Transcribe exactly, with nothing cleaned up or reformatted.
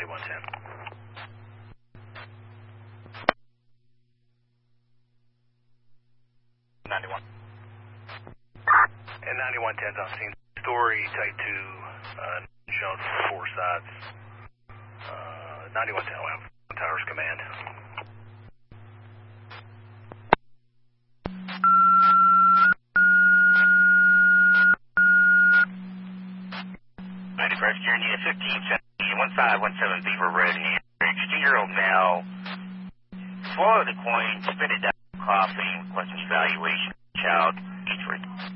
ninety-one ten. ninety-one. And ninety-one ten's on scene. Story tight to uh, shown four sides. Uh, ninety-one ten will have towers command. ninety-first, you're in fifteen seventy, one five one seven Beaver Road, Cambridge. Two-year-old male, swallow the coin, spit it down, coughing, requesting evaluation. Child, Detroit.